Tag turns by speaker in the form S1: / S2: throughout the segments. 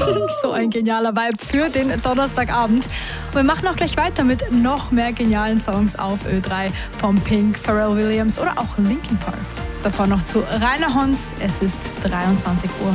S1: So ein genialer Vibe für den Donnerstagabend. Und wir machen auch gleich weiter mit noch mehr genialen Songs auf Ö3 von Pink, Pharrell Williams oder auch Linkin Park. Davor noch zu Rainer Hons. Es ist 23 Uhr.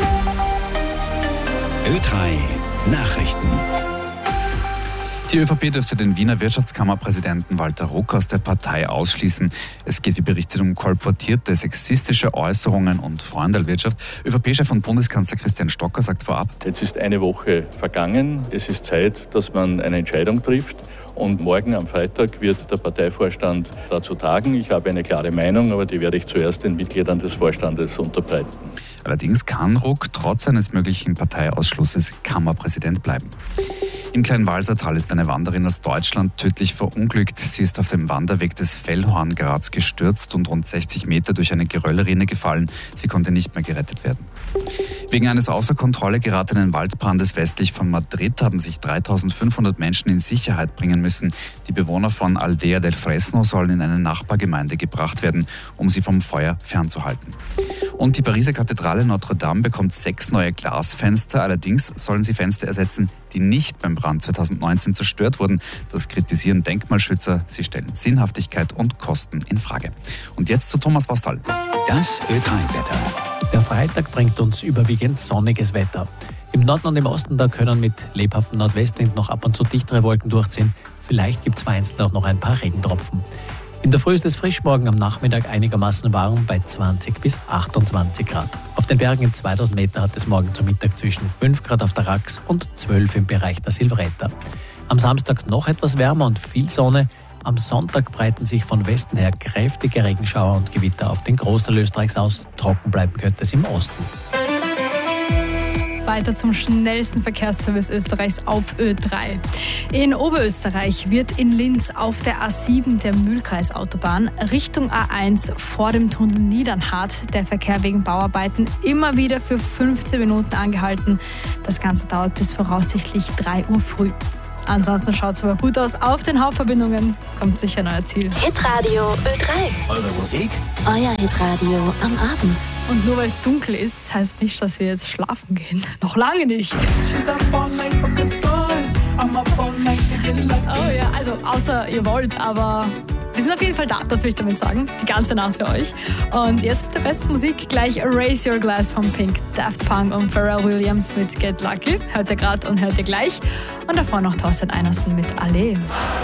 S2: Ö3 Nachrichten.
S3: Die ÖVP dürfte den Wiener Wirtschaftskammerpräsidenten Walter Ruck aus der Partei ausschließen. Es geht wie berichtet um kolportierte sexistische Äußerungen und Freundelwirtschaft. ÖVP-Chef und Bundeskanzler Christian Stocker sagt vorab:
S4: Jetzt ist eine Woche vergangen. Es ist Zeit, dass man eine Entscheidung trifft. Und morgen am Freitag wird der Parteivorstand dazu tagen. Ich habe eine klare Meinung, aber die werde ich zuerst den Mitgliedern des Vorstandes unterbreiten.
S3: Allerdings kann Ruck trotz eines möglichen Parteiausschlusses Kammerpräsident bleiben. Im Kleinwalsertal ist eine Wanderin aus Deutschland tödlich verunglückt. Sie ist auf dem Wanderweg des Fellhorngratz gestürzt und rund 60 Meter durch eine Geröllrinne gefallen. Sie konnte nicht mehr gerettet werden. Wegen eines außer Kontrolle geratenen Waldbrandes westlich von Madrid haben sich 3.500 Menschen in Sicherheit bringen müssen. Die Bewohner von Aldea del Fresno sollen in eine Nachbargemeinde gebracht werden, um sie vom Feuer fernzuhalten. Und die Pariser Kathedrale Notre Dame bekommt 6 neue Glasfenster. Allerdings sollen sie Fenster ersetzen, die nicht beim Brand 2019 zerstört wurden. Das kritisieren Denkmalschützer. Sie stellen Sinnhaftigkeit und Kosten in Frage. Und jetzt zu Thomas Wastal.
S2: Das Ö3-Wetter.
S5: Der Freitag bringt uns überwiegend sonniges Wetter. Im Norden und im Osten da können mit lebhaftem Nordwestwind noch ab und zu dichtere Wolken durchziehen. Vielleicht gibt es vereinzelt auch noch ein paar Regentropfen. In der Früh ist es frisch, morgen am Nachmittag einigermaßen warm bei 20 bis 28 Grad. Auf den Bergen in 2000 Meter hat es morgen zum Mittag zwischen 5 Grad auf der Rax und 12 im Bereich der Silvretta. Am Samstag noch etwas wärmer und viel Sonne. Am Sonntag breiten sich von Westen her kräftige Regenschauer und Gewitter auf den Großteil Österreichs aus. Trocken bleiben könnte es im Osten.
S1: Weiter zum schnellsten Verkehrsservice Österreichs auf Ö3. In Oberösterreich wird in Linz auf der A7 der Mühlkreisautobahn Richtung A1 vor dem Tunnel Niedernhart der Verkehr wegen Bauarbeiten immer wieder für 15 Minuten angehalten. Das Ganze dauert bis voraussichtlich 3 Uhr früh. Ansonsten schaut es aber gut aus. Auf den Hauptverbindungen kommt sicher ein neuer Ziel.
S6: Hitradio Ö3.
S2: Eure Musik?
S6: Euer Hitradio am Abend.
S1: Und nur weil es dunkel ist, heißt nicht, dass wir jetzt schlafen gehen. Noch lange nicht. Oh ja, also außer ihr wollt, aber wir sind auf jeden Fall da, das will ich damit sagen. Die ganze Nacht für euch. Und jetzt mit der besten Musik gleich Raise Your Glass von Pink, Daft Punk und Pharrell Williams mit Get Lucky. Hört ihr gerade und hört ihr gleich. Und davor noch Thorsten Einersen mit Allee.